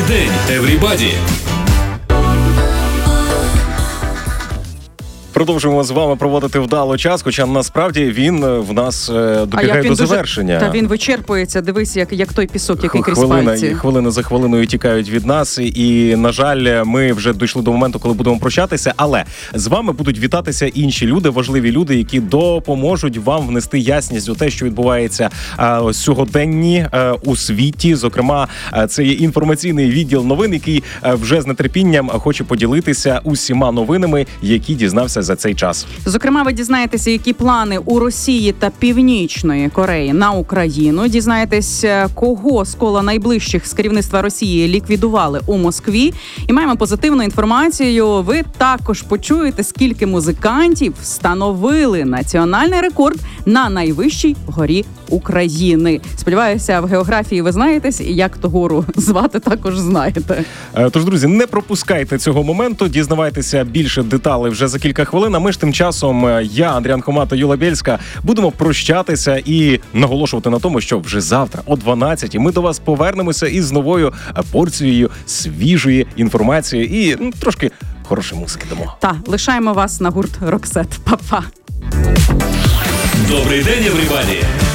день, everybody! Продовжуємо з вами проводити вдало час, хоча насправді він в нас добігає до завершення. Та він вичерпується, дивись, як той пісок, який крізь пальці. Хвилина за хвилиною тікають від нас, і, на жаль, ми вже дійшли до моменту, коли будемо прощатися, але з вами будуть вітатися інші люди, важливі люди, які допоможуть вам внести ясність у те, що відбувається сьогоденні у світі. Зокрема, це є інформаційний відділ новин, який вже з нетерпінням хоче поділитися усіма новинами, які дізнався за цей час. Зокрема, ви дізнаєтеся, які плани у Росії та Північної Кореї на Україну. Дізнаєтесь, кого з кола найближчих з керівництва Росії ліквідували у Москві. І маємо позитивну інформацію. Ви також почуєте, скільки музикантів встановили національний рекорд на найвищій горі України. Сподіваюся, в географії ви знаєтесь, і як ту гору звати, також знаєте. Тож, друзі, не пропускайте цього моменту, дізнавайтеся більше деталей вже за кілька хвилин. А ми ж тим часом, я, Андріан Хома та Юла Бєльська, будемо прощатися і наголошувати на тому, що вже завтра о 12-й ми до вас повернемося із новою порцією свіжої інформації і трошки хорошої музики дамо. Та, лишаємо вас на гурт Роксет. Па-па! Добрий день, everybody!